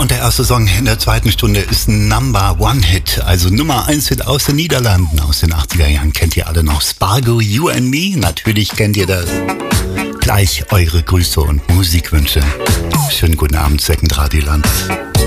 Und der erste Song in der zweiten Stunde ist ein Number One Hit, also Nummer 1 Hit aus den Niederlanden, aus den 80er Jahren. Kennt ihr alle noch Spargo, You and Me? Natürlich kennt ihr das. Gleich eure Grüße und Musikwünsche. Schönen guten Abend, Second Radioland.